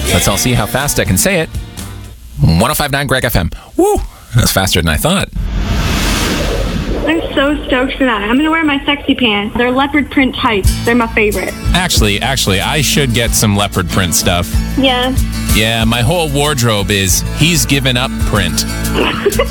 Let's all see how fast I can say it. 105.9 Greg FM. Woo! That's faster than I thought. I'm so stoked for that. I'm going to wear my sexy pants. They're leopard print tights. They're my favorite. Actually, I should get some leopard print stuff. Yeah. Yeah, my whole wardrobe is he's given up print.